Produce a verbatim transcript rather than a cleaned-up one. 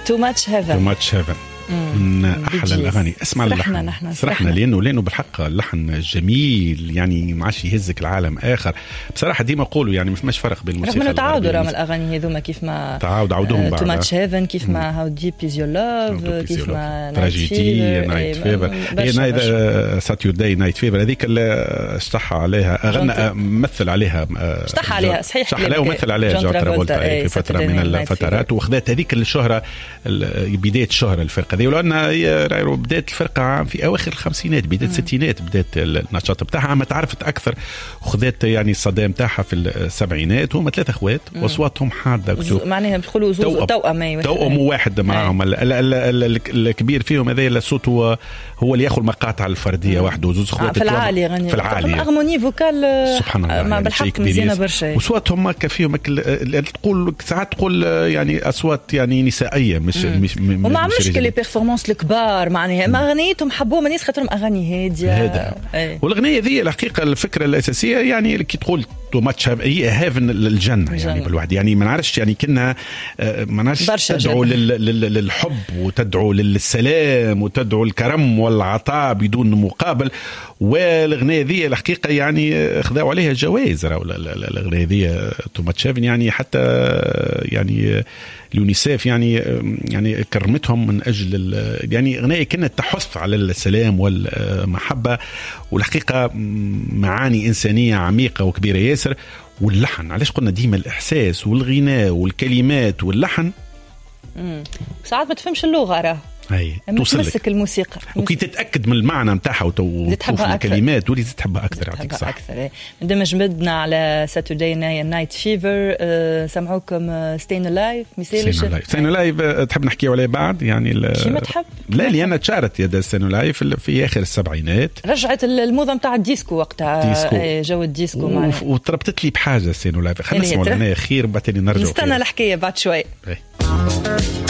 تو ماتش هيفن تو ماتش هيفن من أحلى الأغاني. اسمع اللحن سرحنا لأنه لأنه بالحق اللحن جميل يعني ما عادش يهزك العالم آخر بصراحة. ديما قولوا يعني مش مش فرق بين الموسيقى رغم أنه تعاودوا رغم الأغاني هذوما كيف ما تعاود عودوهم بعد تو ماتش هيفن كيف ما هاو ديب إز يور لاف كيف ما تراجيدي نايت فيفر هي نايت ساتيرداي نايت فيفر هذيك اللي اشتحى عليها غنى مثل عليها اشتحى عليها صحيح اشتحى عليها ومثل عليها جون ترافولتا في فترة من الفترات وأخذت هذيك الشهرة بداية الشهرة الفرقة ذي. ولو أنها بداية الفرقة في أواخر الخمسينات بداية الستينات بداية النشاط بتاعها ما تعرفت أكثر وخذت يعني الصدام بتاعها في السبعينات. هم ثلاثة أخوات وأصواتهم حادة معناها بيقولوا زوز توأم توأم واحد معهم. الكبير فيهم هذا الصوت هو هو اللي ياخذ مقاطع الفردية وحده وزوز أخوات في العالي غني في العالي أغموني فوكال سبحان الله ما بالحق مزيانة برشا وصوتهم هكا فيهم تقول ساعات تقول يعني أصوات يعني نسائية مش مش وما عملش كل بيرفورمانس الكبار معناها ما أغنيتهم حبوهم الناس خاطرهم أغاني هادية هذا والأغنية ذي الحقيقة الفكرة الأساسية يعني كي تقول تو ماتش هي هافن الجنة يعني بالواحد يعني ما نعرفش يعني كنا ما نعرفش تدعو للحب وتدعو للسلام وتدعو الكرم والعطاء بدون مقابل. والأغنية ذي الحقيقة يعني خذوا عليها جوائز الأغنية ذي تو ماتش هافن يعني حتى يعني اليونيسيف يعني يعني كرمتهم من أجل يعني أغنية كانت تحث على السلام والمحبة والحقيقة معاني إنسانية عميقة وكبيرة ياسر. واللحن علاش قلنا ديما الإحساس والغناء والكلمات واللحن ساعات ما تفهمش اللغة راه هاي توصلك الموسيقى وكي تتأكد من المعنى متاعها وتوصل الكلمات ولي تحبها أكثر. يعطيك صح أكثر. دمج بدنا على ساترداي نايت فيفر أه سمعوكم ستين لايف مثال ستين لايف تحب نحكي عليه بعد يعني شي ما تحب لا اللي أنا تشارت يا ستين لايف في آخر السبعينات رجعت الموضة متاع الديسكو وقتها جو الديسكو معنا وتربطت لي بحاجة ستين لايف خلينا نسمع لنا خير وبعدين نرجع نستنى الحكاية بعد شوي.